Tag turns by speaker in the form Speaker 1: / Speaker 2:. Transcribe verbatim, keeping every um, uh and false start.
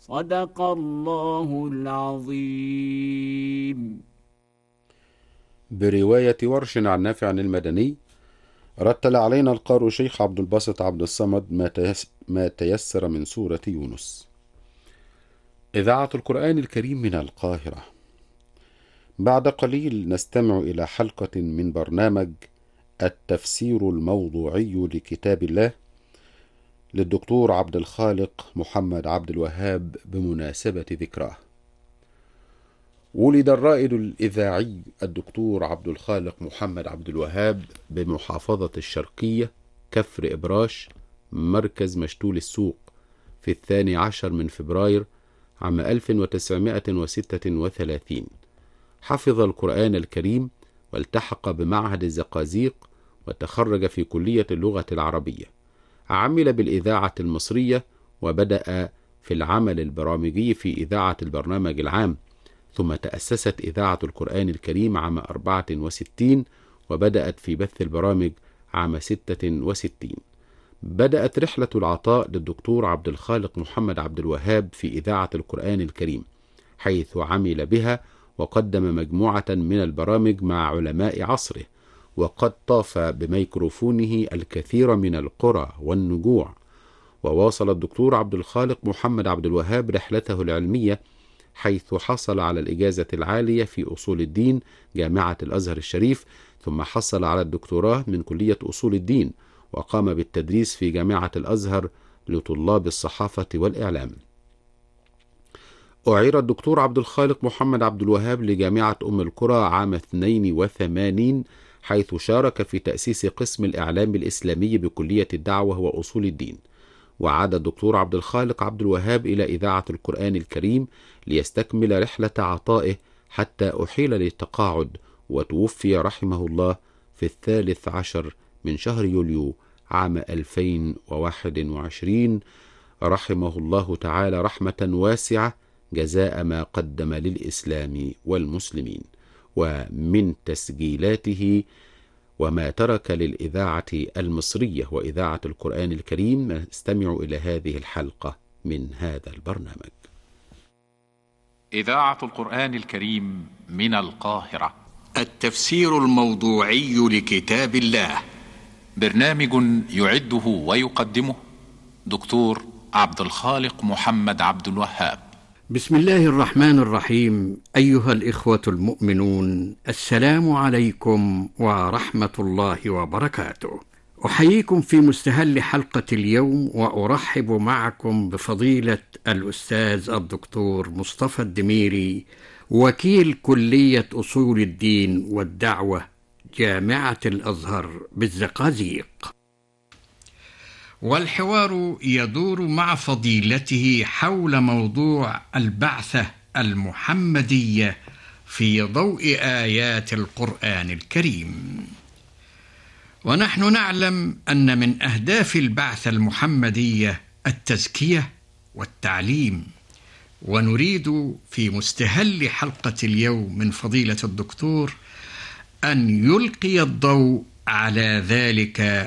Speaker 1: صدق الله العظيم.
Speaker 2: برواية ورش عن نافع المدني. رتل علينا القارئ شيخ عبد الباسط عبد الصمد ما, تيس ما تيسر من سورة يونس. إذاعة القرآن الكريم من القاهرة. بعد قليل نستمع إلى حلقة من برنامج التفسير الموضوعي لكتاب الله للدكتور عبد الخالق محمد عبد الوهاب بمناسبة ذكراه. ولد الرائد الإذاعي الدكتور عبد الخالق محمد عبد الوهاب بمحافظة الشرقية كفر إبراش مركز مشتول السوق في الثاني عشر من فبراير عام ألف وتسعمائة وستة وثلاثين. حفظ القرآن الكريم والتحق بمعهد الزقازيق وتخرج في كلية اللغة العربية. عمل بالإذاعة المصرية وبدأ في العمل البرامجي في إذاعة البرنامج العام، ثم تأسست إذاعة القرآن الكريم عام أربعة وستين وبدأت في بث البرامج عام ستة وستين. بدأت رحلة العطاء للدكتور عبد الخالق محمد عبد الوهاب في إذاعة القرآن الكريم، حيث عمل بها وقدم مجموعة من البرامج مع علماء عصره، وقد طاف بميكروفونه الكثير من القرى والنجوع. وواصل الدكتور عبد الخالق محمد عبد الوهاب رحلته العلمية، حيث حصل على الإجازة العالية في أصول الدين جامعة الأزهر الشريف، ثم حصل على الدكتوراه من كلية أصول الدين، وقام بالتدريس في جامعة الأزهر لطلاب الصحافة والإعلام. أعير الدكتور عبد الخالق محمد عبد الوهاب لجامعة أم القرى عام اثنين وثمانين، حيث شارك في تأسيس قسم الإعلام الإسلامي بكلية الدعوة وأصول الدين. وعاد الدكتور عبد الخالق عبد الوهاب إلى إذاعة القرآن الكريم ليستكمل رحلة عطائه حتى أحيل للتقاعد، وتوفي رحمه الله في الثالث عشر من شهر يوليو عام ألفين وواحد وعشرين، رحمه الله تعالى رحمة واسعة جزاء ما قدم للإسلام والمسلمين. ومن تسجيلاته وما ترك للإذاعة المصرية وإذاعة القرآن الكريم نستمع إلى هذه الحلقة من هذا البرنامج.
Speaker 3: إذاعة القرآن الكريم من القاهرة.
Speaker 4: التفسير الموضوعي لكتاب الله،
Speaker 3: برنامج يعده ويقدمه دكتور عبد الخالق محمد عبد الوهاب.
Speaker 5: بسم الله الرحمن الرحيم. أيها الإخوة المؤمنون، السلام عليكم ورحمة الله وبركاته. أحييكم في مستهل حلقة اليوم، وأرحب معكم بفضيلة الأستاذ الدكتور مصطفى الدميري، وكيل كلية أصول الدين والدعوة جامعة الأزهر بالزقازيق. والحوار يدور مع فضيلته حول موضوع البعثة المحمدية في ضوء آيات القرآن الكريم. ونحن نعلم أن من أهداف البعثة المحمدية التزكية والتعليم، ونريد في مستهل حلقة اليوم من فضيلة الدكتور أن يلقي الضوء على ذلك